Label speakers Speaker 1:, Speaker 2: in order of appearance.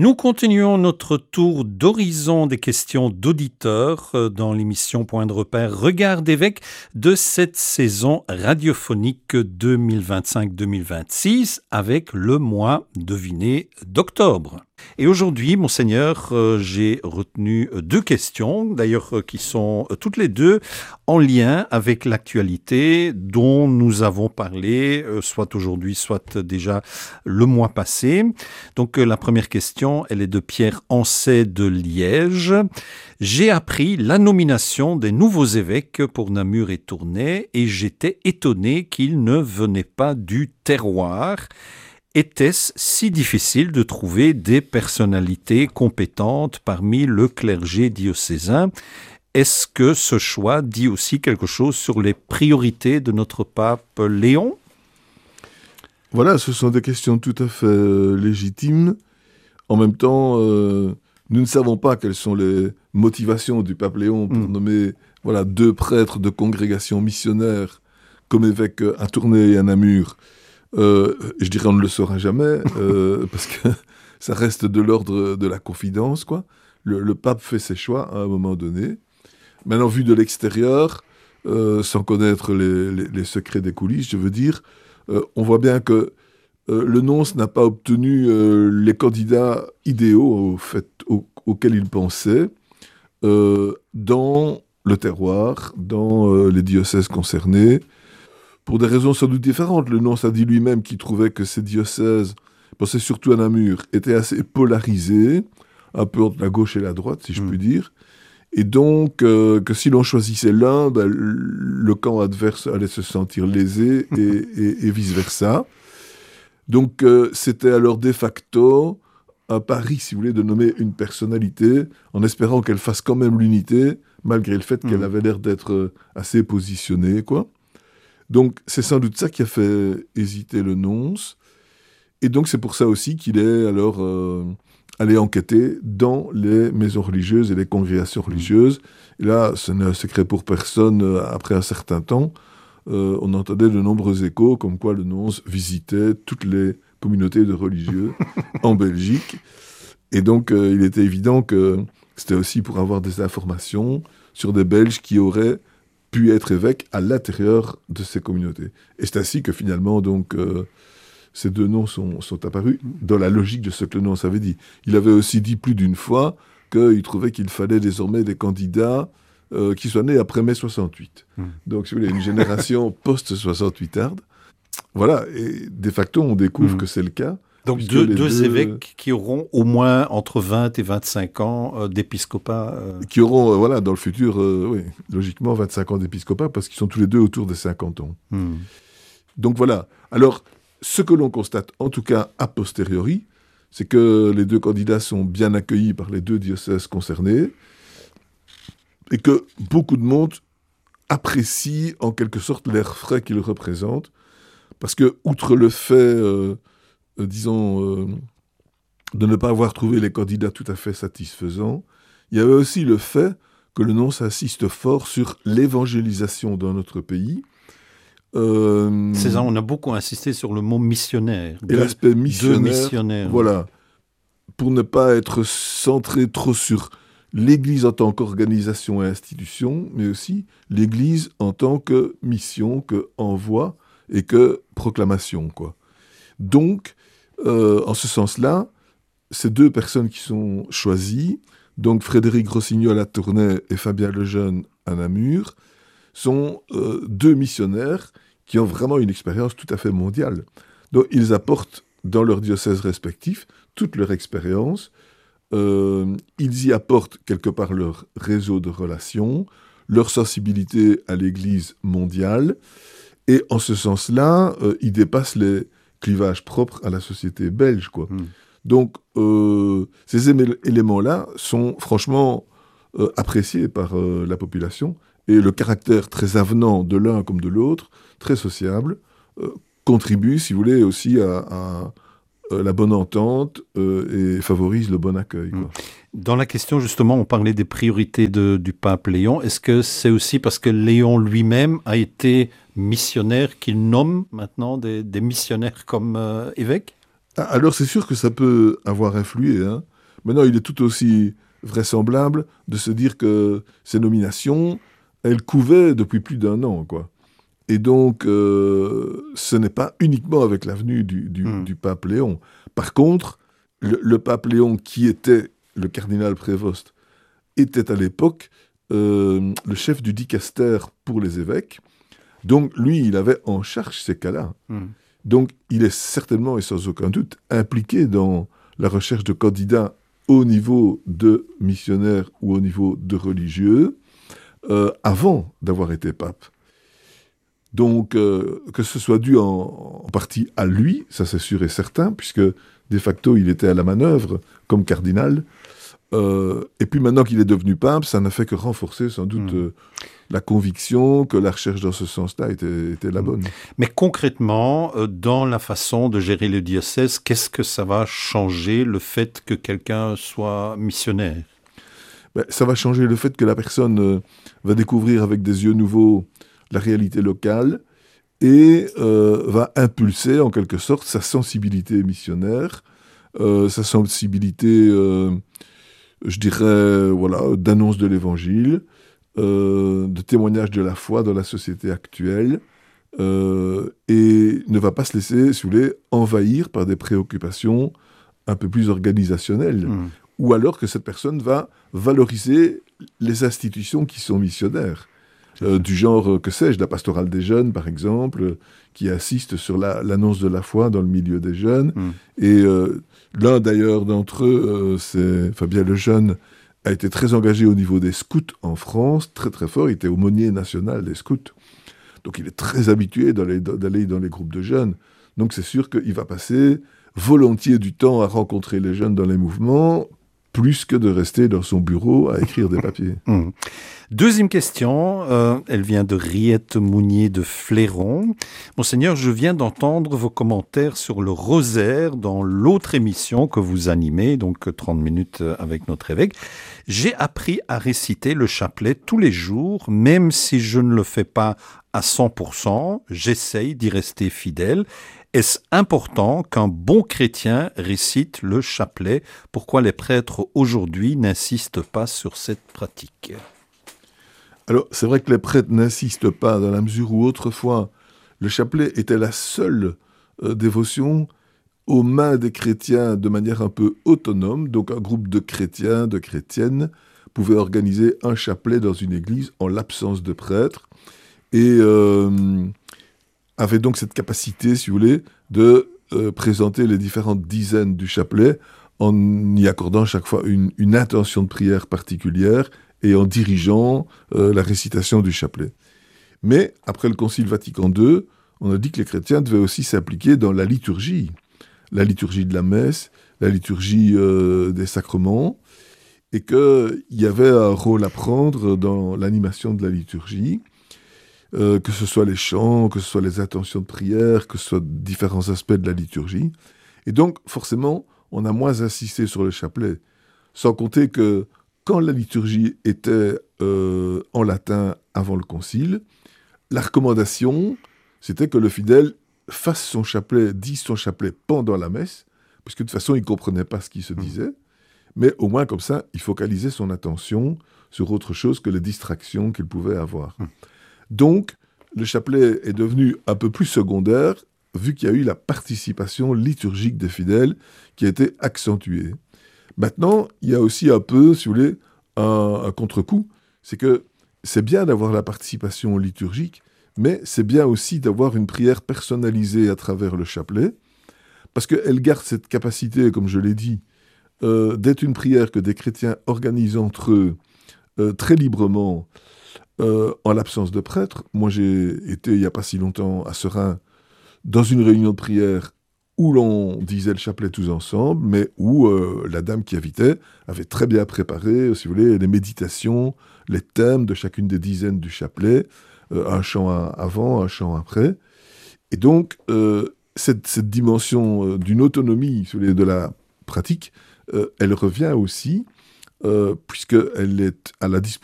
Speaker 1: Nous continuons notre tour d'horizon des questions d'auditeurs dans l'émission Point de repère Regard d'évêque de cette saison radiophonique 2025-2026 avec le mois deviné d'octobre. Et aujourd'hui, Monseigneur, j'ai retenu deux questions, d'ailleurs qui sont toutes les deux en lien avec l'actualité dont nous avons parlé, soit aujourd'hui, soit déjà le mois passé. Donc la première question, elle est de Pierre Ancet de Liège. J'ai appris la nomination des nouveaux évêques pour Namur et Tournai et j'étais étonné qu'ils ne venaient pas du terroir. Était-ce si difficile de trouver des personnalités compétentes parmi le clergé diocésain ? Est-ce que ce choix dit aussi quelque chose sur les priorités de notre pape Léon ?
Speaker 2: Voilà, ce sont des questions tout à fait légitimes. En même temps, nous ne savons pas quelles sont les motivations du pape Léon pour nommer deux prêtres de congrégation missionnaire comme évêques à Tournai et à Namur. Je dirais on ne le saura jamais, parce que ça reste de l'ordre de la confidence, quoi. Le pape fait ses choix à un moment donné. Maintenant, vu de l'extérieur, sans connaître les secrets des coulisses, je veux dire, on voit bien que le nonce n'a pas obtenu les candidats idéaux auxquels il pensait dans le terroir, dans les diocèses concernés. Pour des raisons sans doute différentes. Le nonce a dit lui-même qu'il trouvait que ces diocèses, pensait surtout à Namur, étaient assez polarisés, un peu entre la gauche et la droite, si je puis dire. Et donc, que si l'on choisissait l'un, le camp adverse allait se sentir lésé et vice-versa. Donc, c'était alors de facto un pari, si vous voulez, de nommer une personnalité en espérant qu'elle fasse quand même l'unité, malgré le fait qu'elle avait l'air d'être assez positionnée, quoi. Donc, c'est sans doute ça qui a fait hésiter le nonce. Et donc, c'est pour ça aussi qu'il est alors allé enquêter dans les maisons religieuses et les congrégations religieuses. Et là, ce n'est un secret pour personne. Après un certain temps, on entendait de nombreux échos comme quoi le nonce visitait toutes les communautés de religieux en Belgique. Et donc, il était évident que c'était aussi pour avoir des informations sur des Belges qui auraient pu être évêque à l'intérieur de ces communautés. Et c'est ainsi que finalement, donc, ces deux noms sont apparus dans la logique de ce que le nonce avait dit. Il avait aussi dit plus d'une fois qu'il trouvait qu'il fallait désormais des candidats qui soient nés après mai 68. Donc, si vous voulez, une génération post-68 arde. Voilà, et de facto, on découvre que c'est le cas.
Speaker 1: Donc deux évêques qui auront au moins entre 20 et 25 ans d'épiscopat.
Speaker 2: Qui auront, dans le futur, oui, logiquement, 25 ans d'épiscopat, parce qu'ils sont tous les deux autour des 50 ans. Donc voilà. Alors, ce que l'on constate, en tout cas a posteriori, c'est que les deux candidats sont bien accueillis par les deux diocèses concernés, et que beaucoup de monde apprécie en quelque sorte l'air frais qu'ils représentent, parce que, outre le fait... de ne pas avoir trouvé les candidats tout à fait satisfaisants, il y avait aussi le fait que le nonce insiste fort sur l'évangélisation dans notre pays.
Speaker 1: C'est ça, on a beaucoup insisté sur le mot missionnaire.
Speaker 2: Et l'aspect missionnaire, voilà, pour ne pas être centré trop sur l'Église en tant qu'organisation et institution, mais aussi l'Église en tant que mission, que envoi et que proclamation, quoi. Donc, en ce sens-là, ces deux personnes qui sont choisies, donc Frédéric Rossignol à Tournai et Fabien Lejeune à Namur, sont deux missionnaires qui ont vraiment une expérience tout à fait mondiale. Donc, ils apportent dans leurs diocèses respectifs toute leur expérience. Ils y apportent quelque part leur réseau de relations, leur sensibilité à l'Église mondiale, et en ce sens-là, ils dépassent les clivages propres à la société belge, quoi. Donc, ces éléments-là sont franchement appréciés par la population, et le caractère très avenant de l'un comme de l'autre, très sociable, contribue, si vous voulez, aussi à la bonne entente et favorise le bon accueil, quoi.
Speaker 1: Dans la question, justement, on parlait des priorités du pape Léon. Est-ce que c'est aussi parce que Léon lui-même a été missionnaire qu'il nomme maintenant des missionnaires comme évêques ?
Speaker 2: Alors, c'est sûr que ça peut avoir influé, hein. Maintenant, il est tout aussi vraisemblable de se dire que ces nominations, elles couvaient depuis plus d'1 an, quoi. Et donc, ce n'est pas uniquement avec la venue du pape Léon. Par contre, le pape Léon, qui était le cardinal Prévost, était à l'époque le chef du dicaster pour les évêques. Donc, lui, il avait en charge ces cas-là. Donc, il est certainement et sans aucun doute impliqué dans la recherche de candidats au niveau de missionnaires ou au niveau de religieux, avant d'avoir été pape. Donc, que ce soit dû en partie à lui, ça c'est sûr et certain, puisque de facto il était à la manœuvre comme cardinal. Et puis maintenant qu'il est devenu pape, ça n'a fait que renforcer sans doute la conviction que la recherche dans ce sens-là était la bonne.
Speaker 1: Mais concrètement, dans la façon de gérer le diocèse, qu'est-ce que ça va changer le fait que quelqu'un soit missionnaire ?
Speaker 2: Ça va changer le fait que la personne va découvrir avec des yeux nouveaux la réalité locale et va impulser en quelque sorte sa sensibilité missionnaire, sa sensibilité, je dirais, voilà, d'annonce de l'évangile, de témoignage de la foi dans la société actuelle, et ne va pas se laisser, si vous voulez, envahir par des préoccupations un peu plus organisationnelles. Ou alors que cette personne va valoriser les institutions qui sont missionnaires. Du genre, que sais-je, la pastorale des jeunes, par exemple, qui assiste sur l'annonce de la foi dans le milieu des jeunes. Et l'un, d'ailleurs, d'entre eux, c'est Fabien Lejeune, a été très engagé au niveau des scouts en France, très très fort. Il était aumônier national des scouts. Donc il est très habitué d'aller dans les groupes de jeunes. Donc c'est sûr qu'il va passer volontiers du temps à rencontrer les jeunes dans les mouvements, plus que de rester dans son bureau à écrire des papiers.
Speaker 1: Deuxième question, elle vient de Riette Mounier de Fléron. Monseigneur, je viens d'entendre vos commentaires sur le rosaire dans l'autre émission que vous animez, donc 30 minutes avec notre évêque. J'ai appris à réciter le chapelet tous les jours, même si je ne le fais pas à 100%, j'essaye d'y rester fidèle. Est-ce important qu'un bon chrétien récite le chapelet ? Pourquoi les prêtres aujourd'hui n'insistent pas sur cette pratique ?
Speaker 2: Alors, c'est vrai que les prêtres n'insistent pas dans la mesure où autrefois, le chapelet était la seule dévotion aux mains des chrétiens de manière un peu autonome. Donc, un groupe de chrétiens, de chrétiennes pouvait organiser un chapelet dans une église en l'absence de prêtre et avait donc cette capacité, si vous voulez, de présenter les différentes dizaines du chapelet en y accordant chaque fois une intention de prière particulière et en dirigeant la récitation du chapelet. Mais après le Concile Vatican II, on a dit que les chrétiens devaient aussi s'impliquer dans la liturgie de la messe, la liturgie des sacrements, et qu'il y avait un rôle à prendre dans l'animation de la liturgie, que ce soit les chants, que ce soit les intentions de prière, que ce soit différents aspects de la liturgie. Et donc, forcément, on a moins insisté sur le chapelet, sans compter que quand la liturgie était en latin avant le concile, la recommandation, c'était que le fidèle fasse son chapelet, dise son chapelet pendant la messe, parce que de toute façon, il ne comprenait pas ce qui se disait, mais au moins comme ça, il focalisait son attention sur autre chose que les distractions qu'il pouvait avoir. Donc, le chapelet est devenu un peu plus secondaire, vu qu'il y a eu la participation liturgique des fidèles qui a été accentuée. Maintenant, il y a aussi un peu, si vous voulez, un contre-coup, c'est que c'est bien d'avoir la participation liturgique, mais c'est bien aussi d'avoir une prière personnalisée à travers le chapelet, parce qu'elle garde cette capacité, comme je l'ai dit, d'être une prière que des chrétiens organisent entre eux très librement, en l'absence de prêtre. Moi, j'ai été, il n'y a pas si longtemps, à Seraing, dans une réunion de prière où l'on disait le chapelet tous ensemble, mais où la dame qui invitait avait très bien préparé, si vous voulez, les méditations, les thèmes de chacune des dizaines du chapelet, un chant avant, un chant après. Et donc, cette dimension d'une autonomie, si vous voulez, de la pratique, elle revient aussi, puisqu'elle est à la disposition